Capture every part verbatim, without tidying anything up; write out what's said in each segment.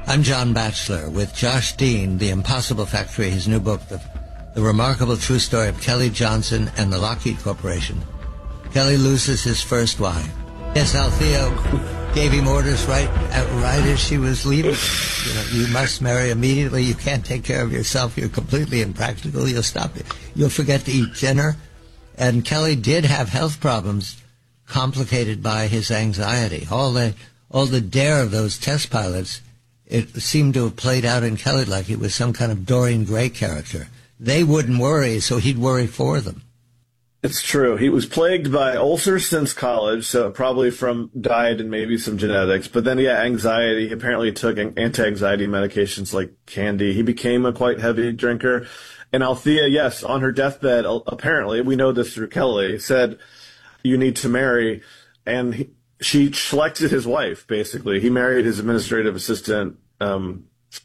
I'm John Batchelor with Josh Dean, The Impossible Factory, his new book, The, the Remarkable True Story of Kelly Johnson and the Lockheed Corporation. Kelly loses his first wife. Yes, Althea gave him orders right right as she was leaving. You know, you must marry immediately. You can't take care of yourself. You're completely impractical. You'll stop. You'll forget to eat dinner. And Kelly did have health problems complicated by his anxiety. All the all the dare of those test pilots, it seemed to have played out in Kelly like he was some kind of Dorian Gray character. They wouldn't worry, so he'd worry for them. It's true. He was plagued by ulcers since college, so probably from diet and maybe some genetics. But then, yeah, anxiety. He apparently took anti-anxiety medications like candy. He became a quite heavy drinker. And Althea, yes, on her deathbed, apparently, we know this through Kelly, said, you need to marry. And he, she selected his wife, basically. He married his administrative assistant, um,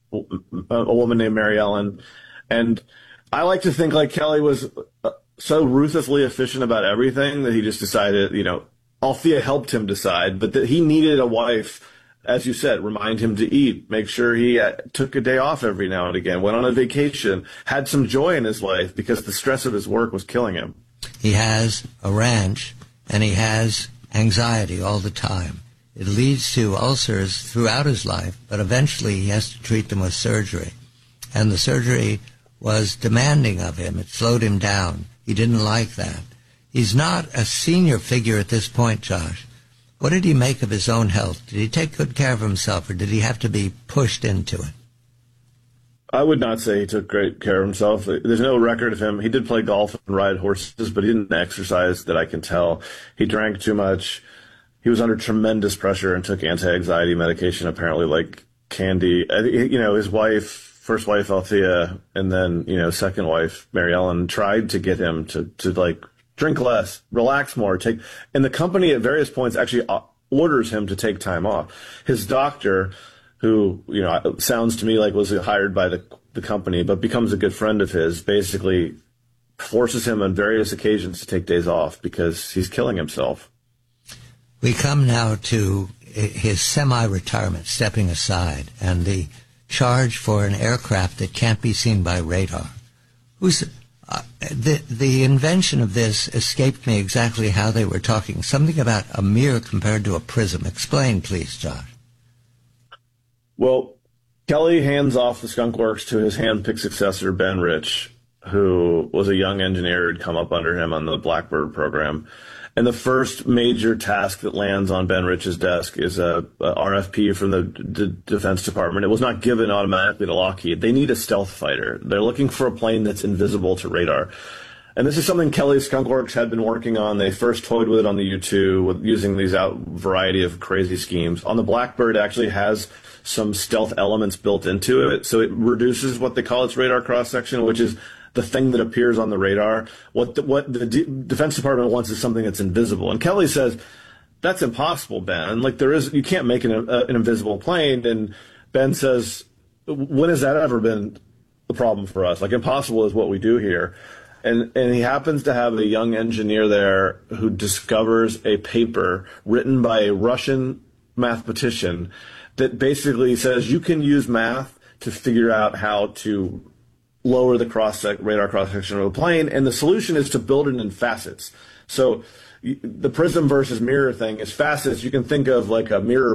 a woman named Mary Ellen. And I like to think like Kelly was uh, so ruthlessly efficient about everything that he just decided, you know, Althea helped him decide, but that he needed a wife, as you said, remind him to eat, make sure he uh, took a day off every now and again, went on a vacation, had some joy in his life because the stress of his work was killing him. He has a ranch, and he has anxiety all the time. It leads to ulcers throughout his life, but eventually he has to treat them with surgery. And the surgery was demanding of him. It slowed him down. He didn't like that. He's not a senior figure at this point, Josh. What did he make of his own health? Did he take good care of himself, or did he have to be pushed into it? I would not say he took great care of himself. There's no record of him. He did play golf and ride horses, but he didn't exercise that I can tell. He drank too much. He was under tremendous pressure and took anti-anxiety medication, apparently like candy. You know, his wife, first wife, Althea, and then, you know, second wife, Mary Ellen, tried to get him to, to like, drink less, relax more, take, and the company at various points actually orders him to take time off. His doctor, who, you know, sounds to me like was hired by the, the company, but becomes a good friend of his, basically forces him on various occasions to take days off because he's killing himself. We come now to his semi-retirement, stepping aside, and the charge for an aircraft that can't be seen by radar. Who's uh, the the invention of this escaped me exactly how they were talking. Something about a mirror compared to a prism. Explain, please, Josh. Well, Kelly hands off the Skunk Works to his hand-picked successor, Ben Rich, who was a young engineer who'd come up under him on the Blackbird program. And the first major task that lands on Ben Rich's desk is a, a R F P from the D- Defense Department. It was not given automatically to Lockheed. They need a stealth fighter. They're looking for a plane that's invisible to radar. And this is something Kelly's Skunk Works had been working on. They first toyed with it on the U two, with using these out variety of crazy schemes. On the Blackbird, it actually has some stealth elements built into it, so it reduces what they call its radar cross-section, which is the thing that appears on the radar. What the, what the D- Defense Department wants is something that's invisible. And Kelly says, that's impossible, Ben. Like, there is, you can't make an, uh, an invisible plane. And Ben says, when has that ever been the problem for us? Like, impossible is what we do here. And, and he happens to have a young engineer there who discovers a paper written by a Russian mathematician that basically says you can use math to figure out how to lower the cross radar cross-section of a plane, and the solution is to build it in facets. So the prism versus mirror thing is facets. You can think of like a mirror